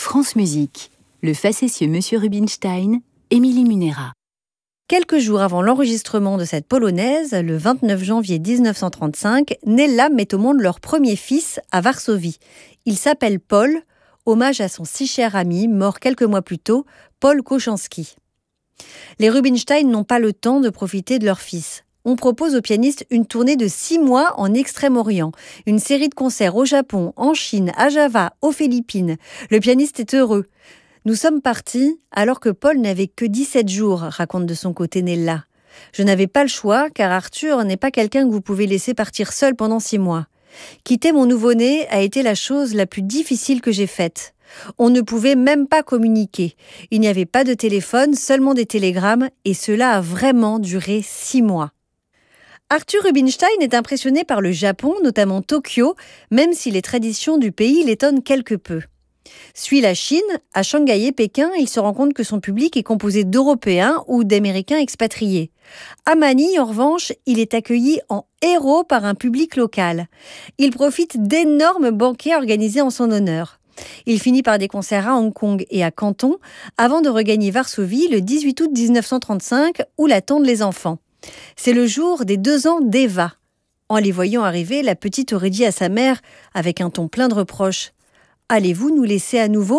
France Musique, le facétieux Monsieur Rubinstein, Émilie Munera. Quelques jours avant l'enregistrement de cette polonaise, le 29 janvier 1935, Nella met au monde leur premier fils à Varsovie. Il s'appelle Paul, hommage à son si cher ami, mort quelques mois plus tôt, Paul Kochanski. Les Rubinstein n'ont pas le temps de profiter de leur fils. On propose au pianiste une tournée de 6 mois en Extrême-Orient, une série de concerts au Japon, en Chine, à Java, aux Philippines. Le pianiste est heureux. Nous sommes partis alors que Paul n'avait que 17 jours, raconte de son côté Nella. Je n'avais pas le choix car Arthur n'est pas quelqu'un que vous pouvez laisser partir seul pendant 6 mois. Quitter mon nouveau-né a été la chose la plus difficile que j'ai faite. On ne pouvait même pas communiquer. Il n'y avait pas de téléphone, seulement des télégrammes et cela a vraiment duré 6 mois. Arthur Rubinstein est impressionné par le Japon, notamment Tokyo, même si les traditions du pays l'étonnent quelque peu. Suit la Chine, à Shanghai et Pékin, il se rend compte que son public est composé d'Européens ou d'Américains expatriés. À Manille, en revanche, il est accueilli en héros par un public local. Il profite d'énormes banquets organisés en son honneur. Il finit par des concerts à Hong Kong et à Canton, avant de regagner Varsovie le 18 août 1935, où l'attendent les enfants. C'est le jour des 2 ans d'Eva. En les voyant arriver, la petite aurait dit à sa mère, avec un ton plein de reproches, « Allez-vous nous laisser à nouveau ?»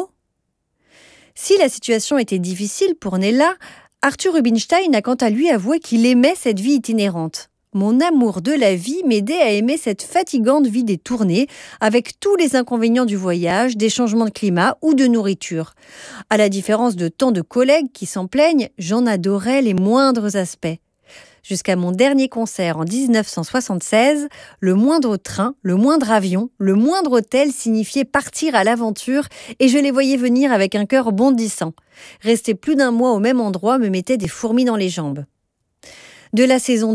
Si la situation était difficile pour Nella, Arthur Rubinstein a quant à lui avoué qu'il aimait cette vie itinérante. « Mon amour de la vie m'aidait à aimer cette fatigante vie des tournées, avec tous les inconvénients du voyage, des changements de climat ou de nourriture. À la différence de tant de collègues qui s'en plaignent, j'en adorais les moindres aspects. » Jusqu'à mon dernier concert en 1976, le moindre train, le moindre avion, le moindre hôtel signifiait partir à l'aventure et je les voyais venir avec un cœur bondissant. Rester plus d'1 mois au même endroit me mettait des fourmis dans les jambes. De la saison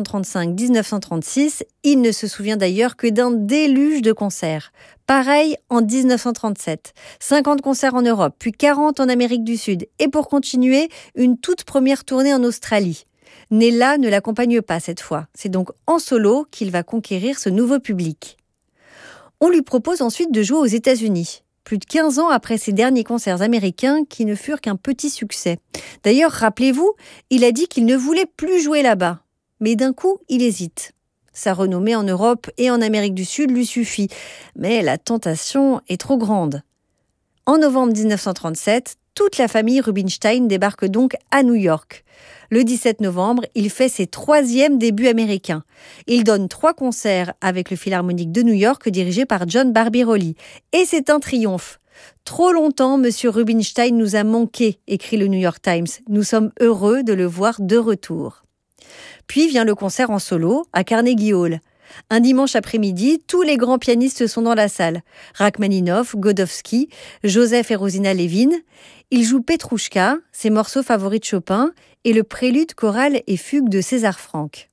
1935-1936, il ne se souvient d'ailleurs que d'un déluge de concerts. Pareil en 1937, 50 concerts en Europe, puis 40 en Amérique du Sud et pour continuer, une toute première tournée en Australie. Nella ne l'accompagne pas cette fois. C'est donc en solo qu'il va conquérir ce nouveau public. On lui propose ensuite de jouer aux États-Unis, plus de 15 ans après ses derniers concerts américains qui ne furent qu'un petit succès. D'ailleurs, rappelez-vous, il a dit qu'il ne voulait plus jouer là-bas. Mais d'un coup, il hésite. Sa renommée en Europe et en Amérique du Sud lui suffit, mais la tentation est trop grande. En novembre 1937, toute la famille Rubinstein débarque donc à New York. Le 17 novembre, il fait ses 3e débuts américains. Il donne 3 concerts avec le Philharmonique de New York dirigé par John Barbirolli. Et c'est un triomphe. « Trop longtemps, Monsieur Rubinstein nous a manqué », écrit le New York Times. « Nous sommes heureux de le voir de retour. » Puis vient le concert en solo à Carnegie Hall. Un dimanche après-midi, tous les grands pianistes sont dans la salle. Rachmaninov, Godowsky, Joseph et Rosina Levin. Ils jouent Petrouchka, ses morceaux favoris de Chopin, et le prélude choral et fugue de César Franck.